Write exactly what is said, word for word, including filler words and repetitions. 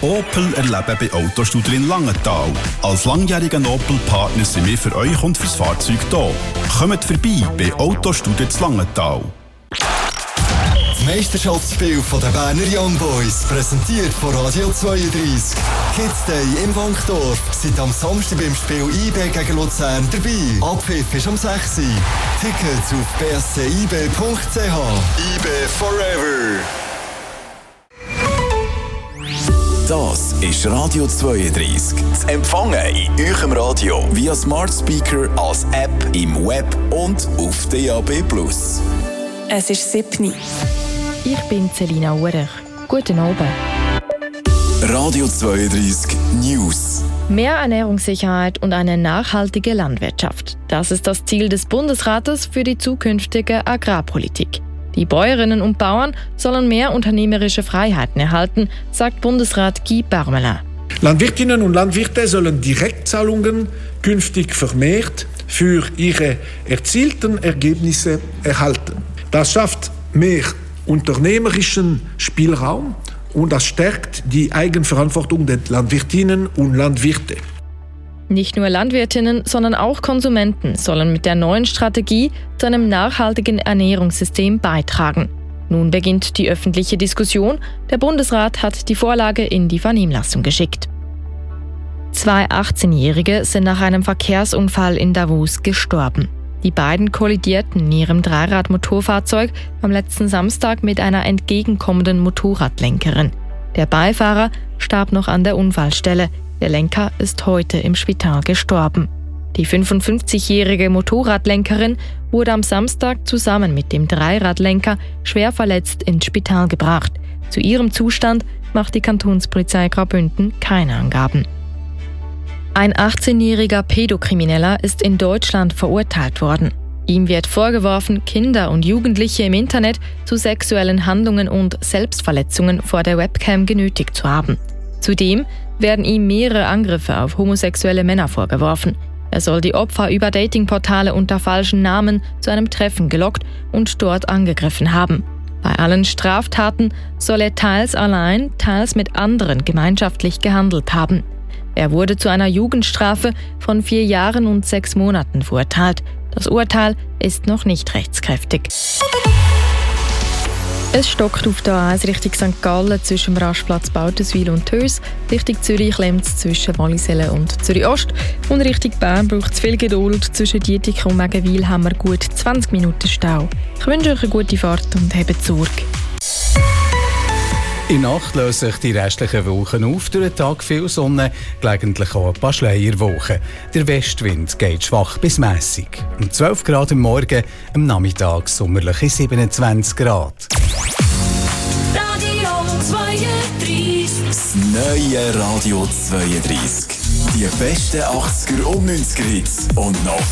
Opel erleben bei Autostudio in Langenthal. Als langjähriger Opel-Partner sind wir für euch und fürs Fahrzeug da. Kommt vorbei bei Autostudio in Langenthal. Das Meisterschaftsspiel der Berner Young Boys, präsentiert von Radio zweiunddreissig. Kids Day im Wankdorf. Seid am Samstag beim Spiel I B gegen Luzern dabei. Abpfiff ist um sechs Uhr. Tickets auf b s c i b punkt c h. I B Forever. Das ist Radio zweiunddreissig. Zu empfangen in eurem Radio via Smart Speaker, als App, im Web und auf D A B plus. Es ist siebni. Ich bin Selina Urech. Guten Abend. Radio zweiunddreissig News. Mehr Ernährungssicherheit und eine nachhaltige Landwirtschaft. Das ist das Ziel des Bundesrates für die zukünftige Agrarpolitik. Die Bäuerinnen und Bauern sollen mehr unternehmerische Freiheiten erhalten, sagt Bundesrat Guy Parmelin. Landwirtinnen und Landwirte sollen Direktzahlungen künftig vermehrt für ihre erzielten Ergebnisse erhalten. Das schafft mehr unternehmerischen Spielraum und das stärkt die Eigenverantwortung der Landwirtinnen und Landwirte. Nicht nur Landwirtinnen, sondern auch Konsumenten sollen mit der neuen Strategie zu einem nachhaltigen Ernährungssystem beitragen. Nun beginnt die öffentliche Diskussion. Der Bundesrat hat die Vorlage in die Vernehmlassung geschickt. Zwei achtzehnjährige sind nach einem Verkehrsunfall in Davos gestorben. Die beiden kollidierten in ihrem Dreirad-Motorfahrzeug am letzten Samstag mit einer entgegenkommenden Motorradlenkerin. Der Beifahrer starb noch an der Unfallstelle. Der Lenker ist heute im Spital gestorben. Die fünfundfünfzigjährige Motorradlenkerin wurde am Samstag zusammen mit dem Dreiradlenker schwer verletzt ins Spital gebracht. Zu ihrem Zustand macht die Kantonspolizei Graubünden keine Angaben. Ein achtzehnjähriger Pädokrimineller ist in Deutschland verurteilt worden. Ihm wird vorgeworfen, Kinder und Jugendliche im Internet zu sexuellen Handlungen und Selbstverletzungen vor der Webcam genötigt zu haben. Zudem werden ihm mehrere Angriffe auf homosexuelle Männer vorgeworfen. Er soll die Opfer über Datingportale unter falschen Namen zu einem Treffen gelockt und dort angegriffen haben. Bei allen Straftaten soll er teils allein, teils mit anderen gemeinschaftlich gehandelt haben. Er wurde zu einer Jugendstrafe von vier Jahren und sechs Monaten verurteilt. Das Urteil ist noch nicht rechtskräftig. Es stockt auf der A eins Richtung Sankt Gallen zwischen dem Rastplatz Bautenswil und Tös. Richtung Zürich klemmt es zwischen Wallisellen und Zürich Ost. Und Richtung Bern braucht es viel Geduld. Zwischen Dietikon und Megenwil haben wir gut zwanzig Minuten Stau. Ich wünsche euch eine gute Fahrt und habt Sorge. In der Nacht lösen sich die restlichen Wolken auf, durch den Tag viel Sonne, gelegentlich auch ein paar Schleierwolken. Der Westwind geht schwach bis mässig. Um zwölf Grad am Morgen, am Nachmittag sommerliche siebenundzwanzig Grad. Radio zweiunddreissig. Das neue Radio zweiunddreissig. Die besten achtziger und neunziger Hits und noch